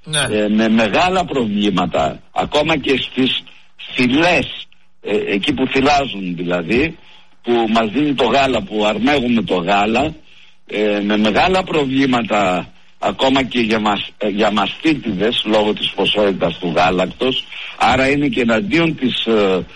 με μεγάλα προβλήματα, ακόμα και στις θυλές, εκεί που θυλάζουν δηλαδή, που μας δίνει το γάλα, που αρμέγουμε το γάλα, με μεγάλα προβλήματα ακόμα και για μαστίτιδες λόγω της ποσότητας του γάλακτος. Άρα είναι και εναντίον της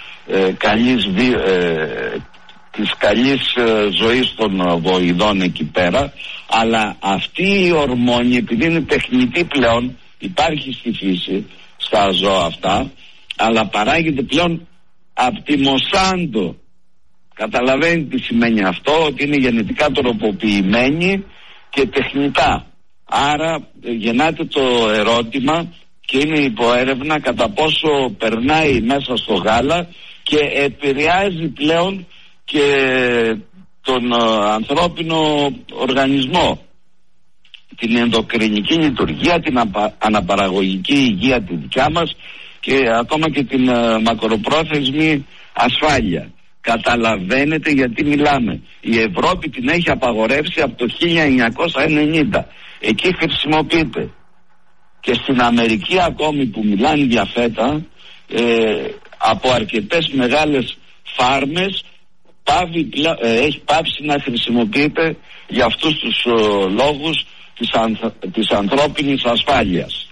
καλής ζωής των βοηδών εκεί πέρα. Αλλά αυτή η ορμόνη, επειδή είναι τεχνητή πλέον, υπάρχει στη φύση, στα ζώα αυτά, αλλά παράγεται πλέον από τη Μοσάντο. Καταλαβαίνει τι σημαίνει αυτό, ότι είναι γενετικά τροποποιημένη και τεχνητά. Άρα γεννάται το ερώτημα και είναι υποέρευνα κατά πόσο περνάει μέσα στο γάλα και επηρεάζει πλέον και τον ανθρώπινο οργανισμό, την ενδοκρινική λειτουργία, την αναπαραγωγική υγεία τη δικιά μας και ακόμα και την μακροπρόθεσμη ασφάλεια. Καταλαβαίνετε γιατί μιλάμε. Η Ευρώπη την έχει απαγορεύσει από το 1990. Εκεί χρησιμοποιείται. Και στην Αμερική ακόμη που μιλάνε για φέτα, από αρκετές μεγάλες φάρμες έχει πάψει να χρησιμοποιείται για αυτούς τους λόγους της ανθρώπινης ασφάλειας.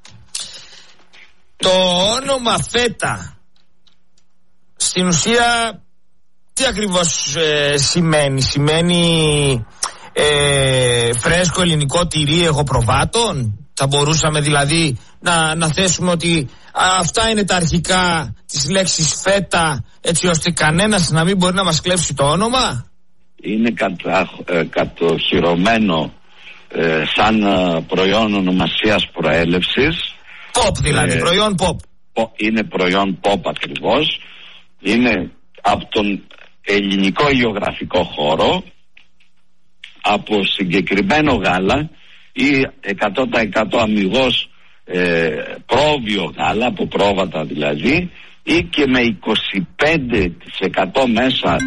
Το όνομα φέτα στην ουσία τι ακριβώς σημαίνει? Σημαίνει φρέσκο ελληνικό τυρί εγωπροβάτων? Θα μπορούσαμε δηλαδή να θέσουμε ότι αυτά είναι τα αρχικά της λέξης φέτα, έτσι ώστε κανένας να μην μπορεί να μας κλέψει το όνομα? Είναι κατοχυρωμένο σαν προϊόν ονομασίας προέλευσης. Pop δηλαδή, προϊόν pop. Είναι προϊόν pop ακριβώς. Είναι από τον ελληνικό γεωγραφικό χώρο, από συγκεκριμένο γάλα ή 100% αμυγός πρόβιο γάλα, από πρόβατα δηλαδή, ή και με 25% μέσα.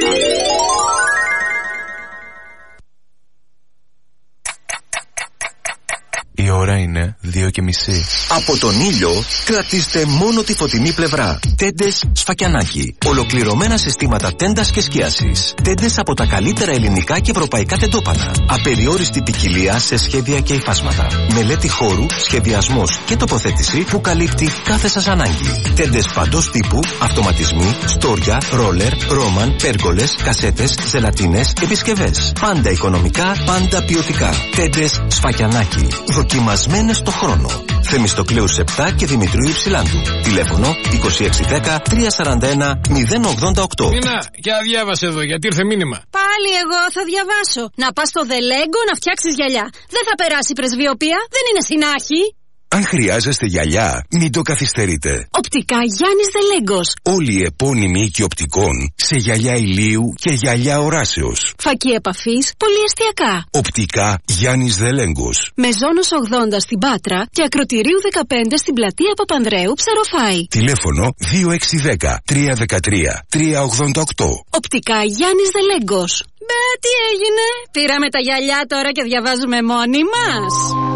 Η ώρα είναι 2:30. Από τον ήλιο κρατήστε μόνο τη φωτεινή πλευρά. Τέντες Σφακιανάκι. Ολοκληρωμένα συστήματα τέντας και σκίασης. Τέντες από τα καλύτερα ελληνικά και ευρωπαϊκά τεντόπανα. Απεριόριστη ποικιλία σε σχέδια και υφάσματα. Μελέτη χώρου, σχεδιασμός και τοποθέτηση που καλύπτει κάθε σας ανάγκη. Τέντες παντός τύπου, αυτοματισμοί, στόρια, ρόλερ, ρόμαν, πέργολες, κασέτες, ζελατίνες, επισκευές. Πάντα οικονομικά, πάντα ποιοτικά. Τέντες Σφακιανάκι. Δοκιμασμένες στο χρόνο. Θεμιστοκλέου 7 και Δημητρίου Υψηλάντου. Τηλέφωνο 2610 341 088. Μίνα, για διάβασε εδώ, γιατί ήρθε μήνυμα. Πάλι εγώ θα διαβάσω. Να πας στο Δελέγκο να φτιάξεις γυαλιά. Δεν θα περάσει πρεσβειοπία, δεν είναι συνάχη. Αν χρειάζεστε γυαλιά, μην το καθυστερείτε. Οπτικά Γιάννης Δελέγκος. Όλοι οι επώνυμοι οίκοι οπτικών σε γυαλιά ηλίου και γυαλιά οράσεως. Φακή επαφής, πολυεστιακά. Οπτικά Γιάννης Δελέγκος. Μεζόνος 80 στην Πάτρα και Ακροτηρίου 15 στην πλατεία Παπανδρέου, Ψαροφάη. Τηλέφωνο 2610 313 388. Οπτικά Γιάννης Δελέγκος. Μπε, τι έγινε? Πήραμε τα γυαλιά τώρα και διαβάζουμε μόνοι μας.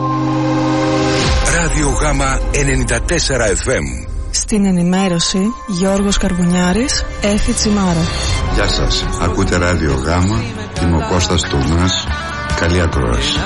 Ράδιο Γάμα 94 FM. Στην ενημέρωση Γιώργος Καρβουνιάρης, Έφη Τσιμάρα. Γεια σας, ακούτε Ράδιο Γάμα, είμαι ο Κώστας Τούνας. Καλή ακρόαση.